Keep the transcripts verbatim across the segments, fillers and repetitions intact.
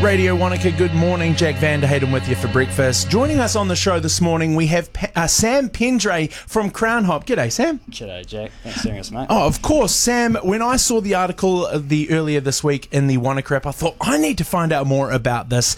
Radio Wanaka, good morning. Jack Vander Hayden with you for breakfast. Joining us on the show this morning, we have uh, Sam Pendray from Crown Hop. G'day, Sam. G'day, Jack. Thanks for having us, mate. Oh, of course. Sam, when I saw the article of the earlier this week in the Wanaka app, I thought, I need to find out more about this.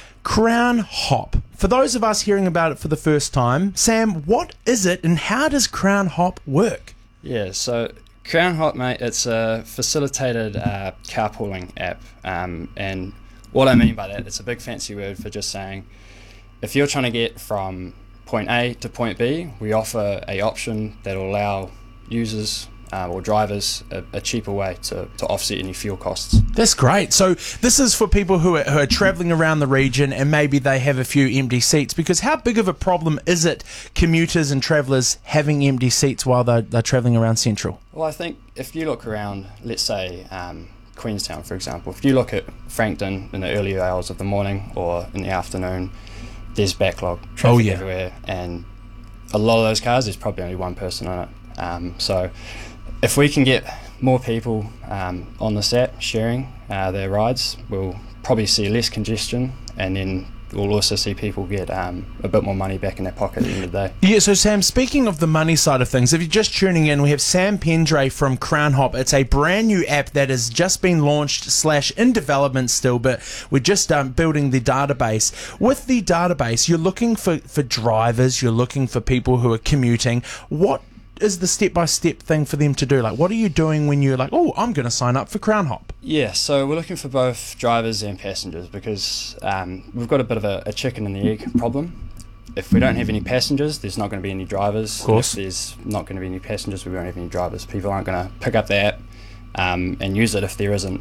Crown Hop. For those of us hearing about it for the first time, Sam, what is it and how does Crown Hop work? Yeah, so Crown Hop, mate, it's a facilitated uh, carpooling app. Um, and what I mean by that, it's a big fancy word for just saying, if you're trying to get from point A to point B, we offer a option that will allow users uh, or drivers a, a cheaper way to, to offset any fuel costs. That's great. So this is for people who are, who are travelling around the region and maybe they have a few empty seats, because how big of a problem is it, commuters and travellers having empty seats while they're, they're travelling around Central? Well, I think if you look around, let's say um, Queenstown, for example, if you look at Frankton in the early hours of the morning or in the afternoon, there's backlog, traffic oh, yeah. everywhere, and a lot of those cars, there's probably only one person on it. Um, so if we can get more people um, on this app sharing uh, their rides, we'll probably see less congestion, and then we'll also see people get um, a bit more money back in their pocket at the end of the day. Yeah, so Sam, speaking of the money side of things, if you're just tuning in, we have Sam Pendray from Crown Hop. It's a brand new app that has just been launched slash in development still, but we're just um, building the database. With the database, you're looking for, for drivers, you're looking for people who are commuting. What is the step-by-step thing for them to do? Like, what are you doing when you're like, oh, I'm going to sign up for Crown Hop? Yeah, so we're looking for both drivers and passengers, because um, we've got a bit of a, a chicken and the egg problem. If we don't have any passengers, there's not going to be any drivers. Of course. If there's not going to be any passengers, we won't have any drivers. People aren't going to pick up the app um, and use it if there isn't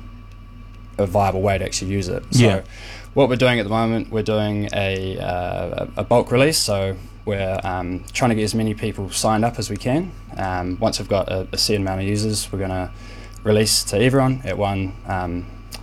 a viable way to actually use it. So Yeah. what we're doing at the moment, we're doing a, uh, a bulk release, so we're um, trying to get as many people signed up as we can. Um, once we've got a, a certain amount of users, we're going to release to everyone at one, um,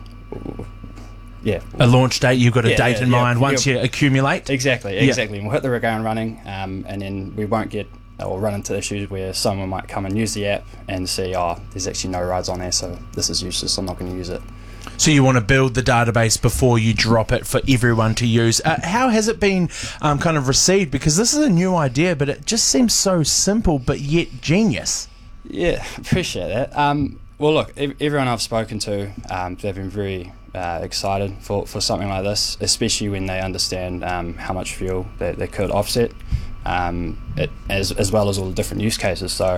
yeah. A launch date, you've got a Yeah, date yeah, in yeah. mind once Yeah. you accumulate? Exactly, Yeah. exactly. And we'll hit the ground running, um, and then we won't get or run into issues where someone might come and use the app and see, oh, there's actually no rides on there, so this is useless, I'm not going to use it. So you want to build the database before you drop it for everyone to use. Uh, how has it been um, kind of received? Because this is a new idea, but it just seems so simple, but yet genius. Yeah, appreciate that. Um, well, look, ev- everyone I've spoken to, um, they've been very uh, excited for, for something like this, especially when they understand um, how much fuel they, they could offset, um, it, as, as well as all the different use cases. So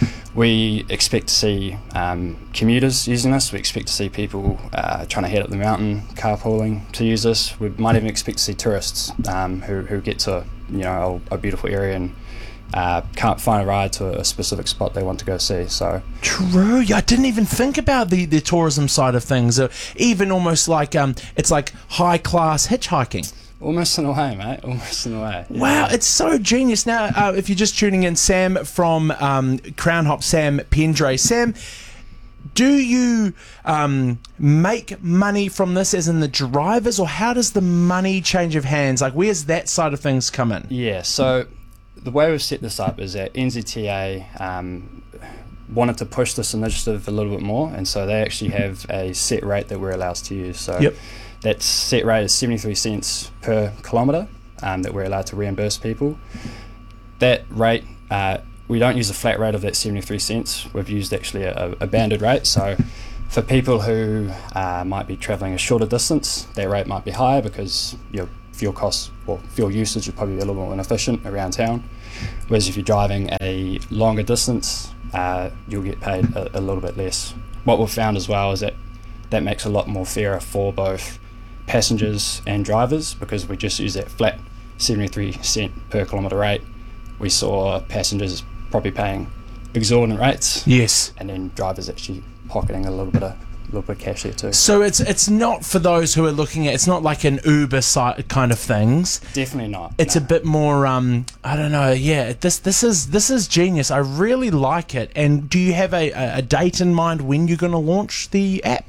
we expect to see um, commuters using this. We expect to see people uh, trying to head up the mountain, carpooling to use this. We might even expect to see tourists um, who, who get to you know a, a beautiful area and uh, can't find a ride to a specific spot they want to go see. So True. Yeah, I didn't even think about the, the tourism side of things. Uh, even almost like um, it's like high class hitchhiking. almost in a way, mate. Almost in a way. Yeah. Wow, it's so genius. Now, uh, if you're just tuning in, Sam from um, Crown Hop, Sam Pendray. Sam, do you um, make money from this as in the drivers, or how does the money change of hands? Like, where's that side of things come in? Yeah, so the way we've set this up is that N Z T A um, wanted to push this initiative a little bit more, and so they actually have a set rate that we're allowed to use. So Yep. that set rate is seventy-three cents per kilometre um, that we're allowed to reimburse people. That rate, uh, we don't use a flat rate of that seventy-three cents. We've used actually a, a banded rate. So for people who uh, might be travelling a shorter distance, their rate might be higher because your fuel costs or fuel usage would probably be a little more inefficient around town. Whereas if you're driving a longer distance, uh, you'll get paid a, a little bit less. What we've found as well is that that makes a lot more fairer for both passengers and drivers, because we just use that flat seventy-three cent per kilometre rate. We saw passengers probably paying exorbitant rates, Yes. and then drivers actually pocketing a little bit of a little bit of cash there too. So it's it's not for those who are looking at, it's not like an Uber site kind of things. Definitely not. It's no. a bit more um I don't know, yeah, this this is this is genius. I really like it. And do you have a, a, a date in mind when you're going to launch the app?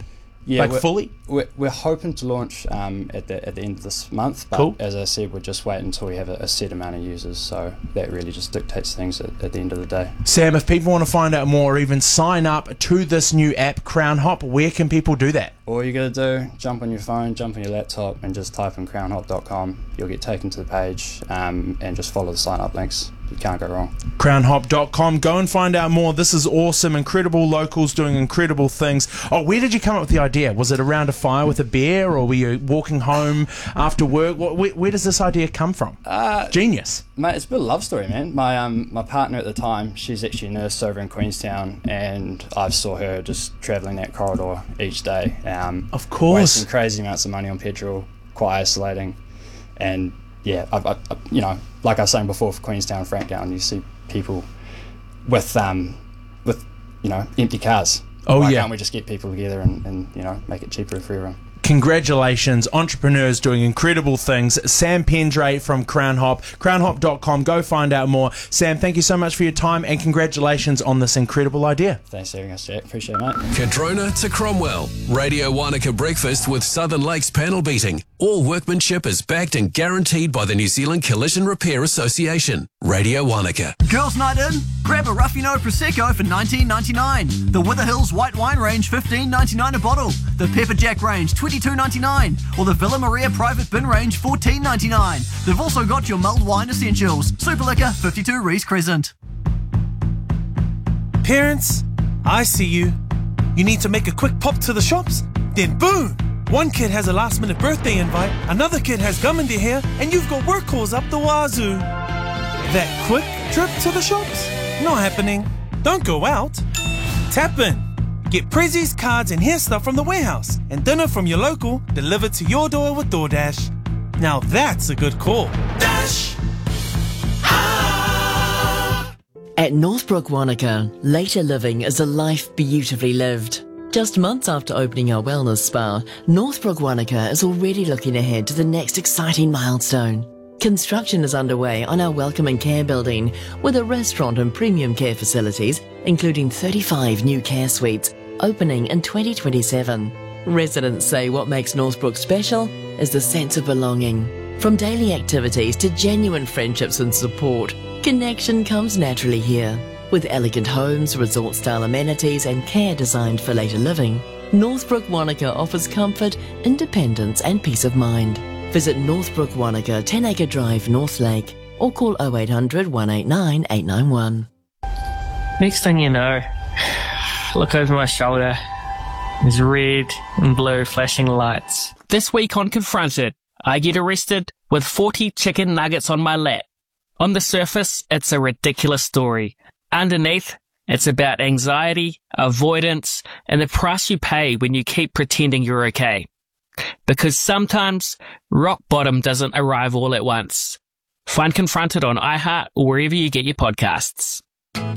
Yeah, like we're, fully? We're, we're hoping to launch um, at the at the end of this month, but Cool. as I said, we're just waiting until we have a, a set amount of users, so that really just dictates things at, at the end of the day. Sam, if people want to find out more or even sign up to this new app, Crown Hop, where can people do that? All you got to do, jump on your phone, jump on your laptop, and just type in crown hop dot com. You'll get taken to the page, um, and just follow the sign-up links. You can't go wrong. crown hop dot com. Go and find out more. This is awesome. Incredible locals doing incredible things. Oh, where did you come up with the idea? Was it around a fire with a beer, or were you walking home after work? What, where, where does this idea come from? Uh, Genius. Mate, it's a bit of a love story, man. My um my partner at the time, she's actually a nurse over in Queenstown, and I saw her just travelling that corridor each day. Um, Of course. Wasting crazy amounts of money on petrol, quite isolating, and yeah, I, I, I, you know, like I was saying before, for Queenstown, Franktown, you see people with um with you know empty cars. Oh, Why yeah. can't we just get people together and, and you know make it cheaper for everyone? Congratulations, entrepreneurs doing incredible things. Sam Pendray from Crown Hop, crown hop dot com. Go find out more. Sam, thank you so much for your time and congratulations on this incredible idea. Thanks for having us, Jack. Appreciate it, mate. Kadrona to Cromwell. Radio Wanaka Breakfast with Southern Lakes panel beating. All workmanship is backed and guaranteed by the New Zealand Collision Repair Association. Radio Wanaka. Girls' night in? Grab a Ruffino Prosecco for nineteen ninety-nine. The Wither Hills White Wine range fifteen ninety-nine a bottle. The Pepper Jack range twenty-two ninety-nine. Or the Villa Maria Private Bin range fourteen ninety-nine. They've also got your mulled wine essentials. Super Liquor fifty-two Reese Crescent. Parents, I see you. You need to make a quick pop to the shops? Then boom! One kid has a last minute birthday invite, another kid has gum in their hair, and you've got work calls up the wazoo. That quick trip to the shops? Not happening. Don't go out. Tap in. Get prezzies, cards, and hair stuff from the warehouse, and dinner from your local delivered to your door with DoorDash. Now that's a good call. Dash! At Northbrook Wanaka, later living is a life beautifully lived. Just months after opening our wellness spa, Northbrook Wanaka is already looking ahead to the next exciting milestone. Construction is underway on our Welcome and Care building with a restaurant and premium care facilities, including thirty-five new care suites, opening in twenty twenty-seven. Residents say what makes Northbrook special is the sense of belonging. From daily activities to genuine friendships and support, connection comes naturally here. With elegant homes, resort-style amenities and care designed for later living, Northbrook Wanaka offers comfort, independence and peace of mind. Visit Northbrook Wanaka, ten acre Drive, North Lake, or call oh eight hundred, one eight nine, eight nine one. Next thing you know, look over my shoulder. There's red and blue flashing lights. This week on Confronted, I get arrested with forty chicken nuggets on my lap. On the surface, it's a ridiculous story. Underneath, it's about anxiety, avoidance, and the price you pay when you keep pretending you're okay. Because sometimes, rock bottom doesn't arrive all at once. Find Confronted on iHeart or wherever you get your podcasts.